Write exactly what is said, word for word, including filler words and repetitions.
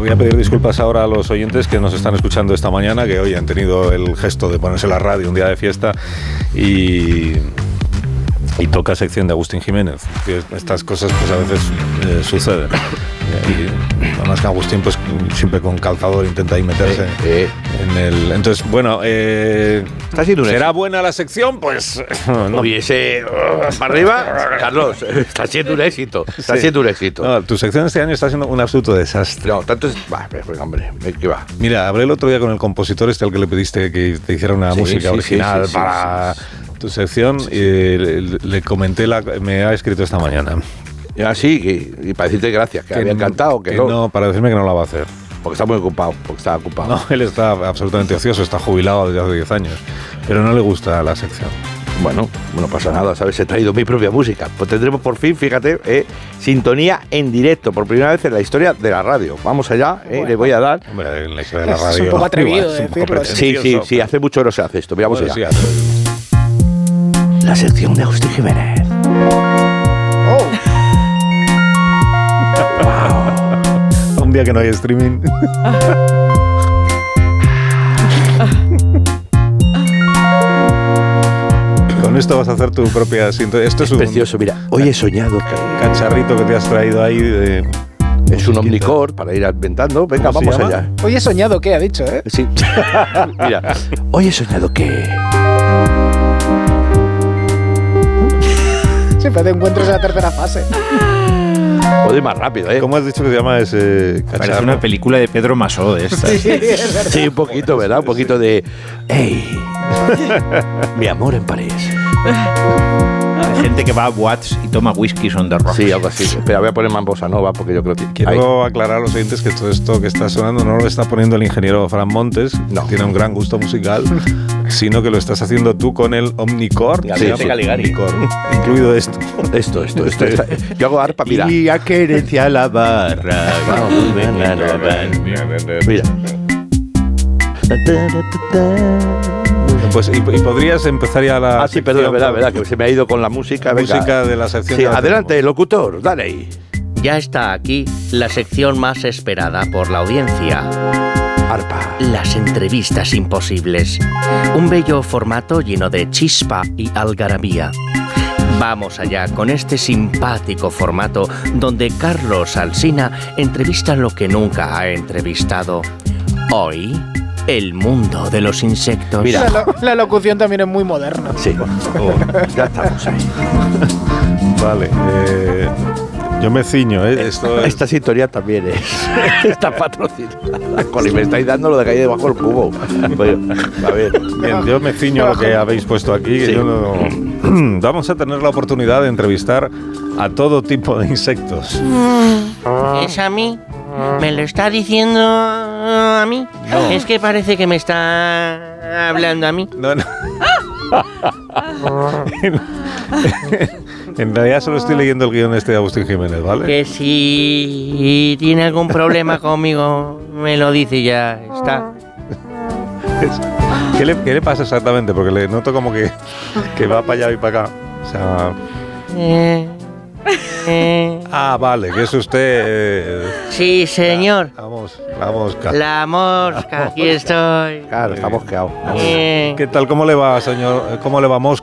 Voy a pedir disculpas ahora a los oyentes que nos están escuchando esta mañana, que hoy han tenido el gesto de ponerse la radio un día de fiesta y, y toca sección de Agustín Jiménez. Estas cosas pues a veces eh, suceden. Y además que Agustín pues siempre con calzador intenta ahí meterse eh, eh. en el... Entonces, bueno, eh, ¿Está siendo ¿será éxito? Buena la sección? Pues... No. Oye, ese... Uh, para arriba, Carlos, está siendo un éxito. Está sí. siendo un éxito. No, tu sección este año está siendo un absoluto desastre. No, tanto es... Va, hombre, ¿qué va? Mira, hablé el otro día con el compositor este al que le pediste que te hiciera una sí, música sí, original sí, sí, para sí, sí, sí. tu sección y le, le comenté, la, me ha escrito esta mañana. Ah, sí, y, y para decirte gracias, que, que había encantado. Que, que no. no, para decirme que no la va a hacer. Porque está muy ocupado, porque está ocupado. No, él está absolutamente ocioso, está jubilado desde hace diez años, pero no le gusta la sección. Bueno, no pasa nada, ¿sabes? He traído mi propia música. Pues tendremos por fin, fíjate, eh, sintonía en directo, por primera vez en la historia de la radio. Vamos allá, eh, bueno, le voy a dar... Hombre, en la historia de la radio... Es un poco atrevido de decirlo. Sí, sí, sí, hace mucho no se hace esto. Miramos bueno, allá. Sí, la sección de Agustín Jiménez. Oh. Wow. Un día que no hay streaming. Con esto vas a hacer tu propia sintonía. Esto es, es un precioso, mira. Hoy he soñado que... Cacharrito que te has traído ahí de... Es un omnicore para ir inventando. Venga, vamos allá. Hoy he soñado que ha dicho, ¿eh? Sí. Mira, hoy he soñado que... Siempre te encuentras en la tercera fase. Puedo ir más rápido, ¿eh? ¿Cómo has dicho que se llama ese cacharro? Parece una película de Pedro Masó de estas. Sí, es verdad. Sí, un poquito, ¿verdad? Un poquito de... ¡Ey! Mi amor en París. Hay gente que va a Watts y toma whisky on the rocks. Sí, algo así. Espera, voy a poner más bossa nova porque yo creo que... Quiero Ahí. aclarar a los oyentes que todo esto que está sonando no lo está poniendo el ingeniero Fran Montes, no. Tiene un gran gusto musical, sino que lo estás haciendo tú con el Omnicore. Sí, sí. Omnicore, incluido esto. Esto, esto, esto. esto. Yo hago arpa, mira. Y acaricia la barra. Mira. Pues y, y podrías empezar ya la... Ah, sí, perdón, verdad, verdad, que se me ha ido con la música. Venga. Música de la sección. Sí, adelante, tenemos. Locutor, dale ahí. Ya está aquí la sección más esperada por la audiencia. Arpa. Las entrevistas imposibles. Un bello formato lleno de chispa y algarabía. Vamos allá con este simpático formato donde Carlos Alsina entrevista lo que nunca ha entrevistado. Hoy... el mundo de los insectos. Mira, la, lo, la locución también es muy moderna. Sí, oh, ya estamos ahí. Vale, eh, yo me ciño, ¿eh? Esto es... Esta sintonía también es. Está patrocinada. Coli, me estáis dando lo de calle debajo del cubo. Bueno, a ver. Bien, yo me ciño a lo que habéis puesto aquí. Sí. Yo no... Vamos a tener la oportunidad de entrevistar a todo tipo de insectos. ¿Es a mí? ¿Me lo está diciendo a mí? No. Es que parece que me está hablando a mí. No, no. En realidad solo estoy leyendo el guión este de Agustín Jiménez, ¿vale? Que si tiene algún problema conmigo, me lo dice y ya está. ¿Qué le, ¿Qué le pasa exactamente? Porque le noto como que, que va para allá y para acá. O sea... Eh... Eh, ah, vale, que es usted... Eh, sí, señor. La, vamos, la mosca. La mosca, aquí estoy. Claro, está mosqueado. Eh. ¿Qué tal? ¿Cómo le va, señor? ¿Cómo le va, mosca?